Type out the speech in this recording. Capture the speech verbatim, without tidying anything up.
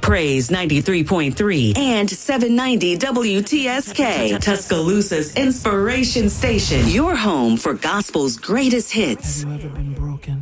Praise ninety-three point three and seven ninety W T S K, Tuscaloosa's inspiration station. Your home for gospel's greatest hits. Have you ever been broken?